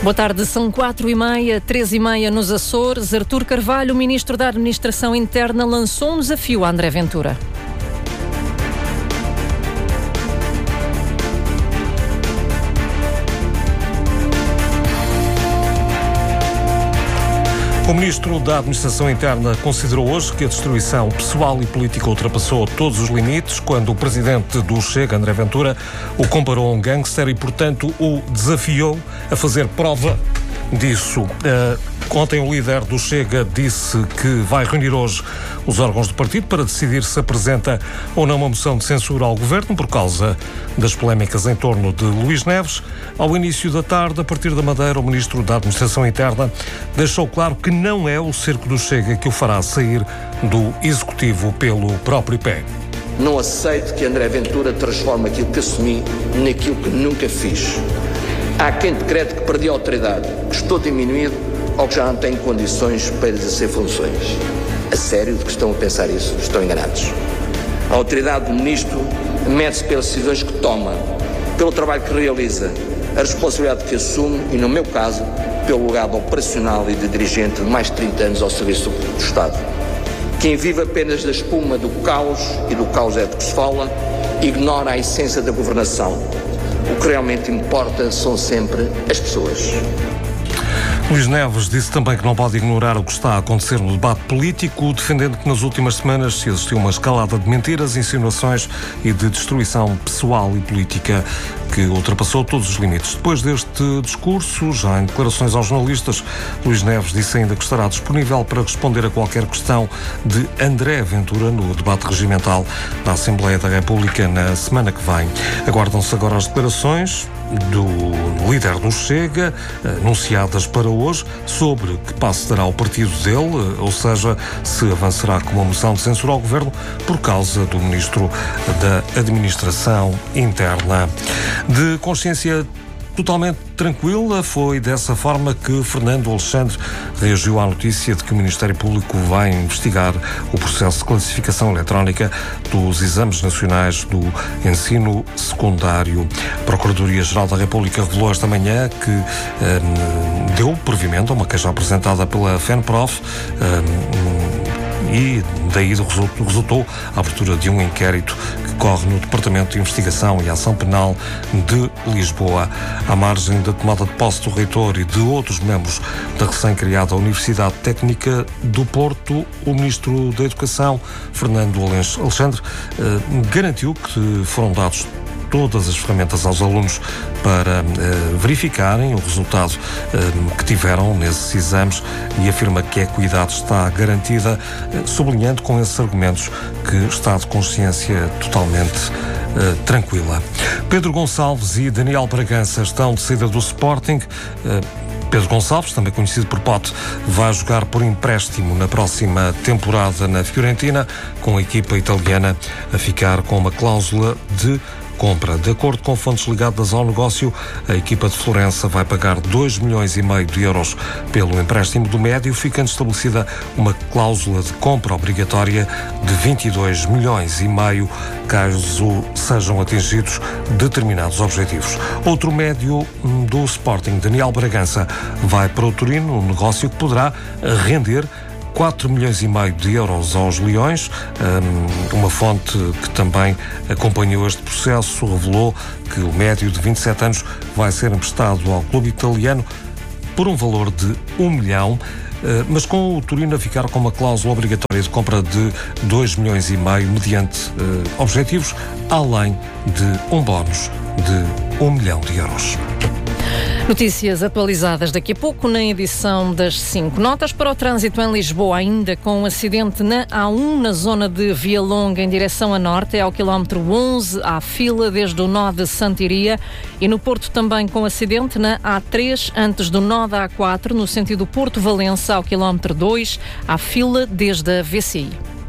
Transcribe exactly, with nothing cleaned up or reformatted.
Boa tarde, são quatro e meia, três e meia nos Açores. Artur Carvalho, Ministro da Administração Interna, lançou um desafio a André Ventura. O Ministro da Administração Interna considerou hoje que a destruição pessoal e política ultrapassou todos os limites quando o Presidente do Chega, André Ventura, o comparou a um gangster e, portanto, o desafiou a fazer prova disso. Uh, ontem o líder do Chega disse que vai reunir hoje os órgãos do partido para decidir se apresenta ou não uma moção de censura ao Governo por causa das polémicas em torno de Luís Neves. Ao início da tarde, a partir da Madeira, o Ministro da Administração Interna deixou claro que não é o cerco do Chega que o fará sair do Executivo pelo próprio pé. Não aceito que André Ventura transforme aquilo que assumi naquilo que nunca fiz. Há quem decrete que perdi a autoridade, que estou diminuído ou que já não tenho condições para exercer funções. A sério de que estão a pensar isso? Estão enganados. A autoridade do Ministro mede-se pelas decisões que toma, pelo trabalho que realiza, a responsabilidade que assume e, no meu caso, pelo legado operacional e de dirigente de mais de trinta anos ao serviço do Estado. Quem vive apenas da espuma do caos, e do caos é de que se fala, ignora a essência da governação. O que realmente importa são sempre as pessoas. Luís Neves disse também que não pode ignorar o que está a acontecer no debate político, defendendo que nas últimas semanas se existiu uma escalada de mentiras, insinuações e de destruição pessoal e política que ultrapassou todos os limites. Depois deste discurso, já em declarações aos jornalistas, Luís Neves disse ainda que estará disponível para responder a qualquer questão de André Ventura no debate regimental da Assembleia da República na semana que vem. Aguardam-se agora as declarações do líder do Chega, anunciadas para hoje, sobre que passo dará o partido dele, ou seja, se avançará com uma moção de censura ao Governo por causa do Ministro da Administração Interna. De consciência totalmente tranquila, foi dessa forma que Fernando Alexandre reagiu à notícia de que o Ministério Público vai investigar o processo de classificação eletrónica dos exames nacionais do ensino secundário. A Procuradoria-Geral da República revelou esta manhã que hum, deu provimento a uma queixa apresentada pela FENPROF hum, e daí resultou a abertura de um inquérito que corre no Departamento de Investigação e Ação Penal de Lisboa. À margem da tomada de posse do reitor e de outros membros da recém-criada Universidade Técnica do Porto, o Ministro da Educação, Fernando Alexandre, eh, garantiu que foram dados todas as ferramentas aos alunos para uh, verificarem o resultado uh, que tiveram nesses exames e afirma que a equidade está garantida, uh, sublinhando com esses argumentos que está de consciência totalmente uh, tranquila. Pedro Gonçalves e Daniel Bragança estão de saída do Sporting. Uh, Pedro Gonçalves, também conhecido por Pote, vai jogar por empréstimo na próxima temporada na Fiorentina, com a equipa italiana a ficar com uma cláusula de compra. De acordo com fontes ligadas ao negócio, a equipa de Florença vai pagar dois milhões e meio de euros pelo empréstimo do médio, ficando estabelecida uma cláusula de compra obrigatória de vinte e dois milhões e meio, caso sejam atingidos determinados objetivos. Outro médio do Sporting, Daniel Bragança, vai para o Torino, um negócio que poderá render quatro milhões e meio de euros aos Leões. Uma fonte que também acompanhou este processo revelou que o médio de vinte e sete anos vai ser emprestado ao clube italiano por um valor de um milhão, mas com o Torino a ficar com uma cláusula obrigatória de compra de dois milhões e meio mediante objetivos, além de um bónus de um milhão de euros. Notícias atualizadas daqui a pouco na edição das cinco. Notas para o trânsito em Lisboa, ainda com um acidente na A um, na zona de Via Longa, em direção a norte, é ao quilómetro onze, há fila desde o nó de Santiria, e no Porto também com acidente na A três, antes do nó da A quatro, no sentido Porto-Valença, ao quilómetro dois, há fila desde a V C I.